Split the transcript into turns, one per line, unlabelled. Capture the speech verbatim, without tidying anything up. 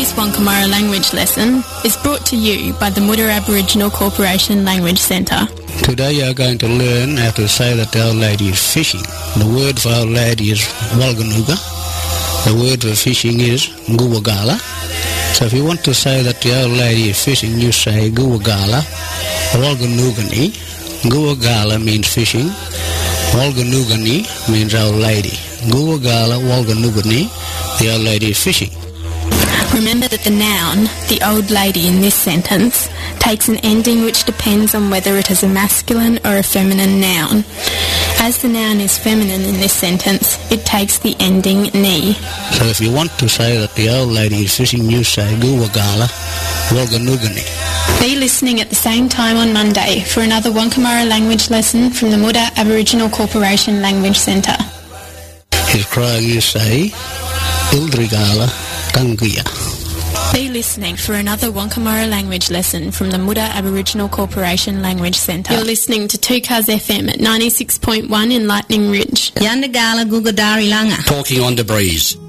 Today's Wonkamara language lesson is brought to you by the Muda Aboriginal Corporation Language Centre.
Today you are going to learn how to say that the old lady is fishing. The word for old lady is Walganuga. The word for fishing is Guwagala. So if you want to say that the old lady is fishing, you say Guwagala, Walganugani. Guwagala means fishing. Walganugani means old lady. Guwagala, Walganugani, the old lady is fishing.
Remember that the noun, the old lady in this sentence, takes an ending which depends on whether it is a masculine or a feminine noun. As the noun is feminine in this sentence, it takes the ending ni.
So if you want to say that the old lady is fishing, you say Guwagala, Walganugani.
Be listening at the same time on Monday for another Wonkamara language lesson from the Muda Aboriginal Corporation Language Centre.
His cry you say Ildrigala Tangia.
Be listening for another Wonkamara language lesson from the Muda Aboriginal Corporation Language Centre. You're listening to two Cars F M at ninety-six point one in Lightning Ridge.
Yandagala Gugadari Langa.
Talking on the breeze.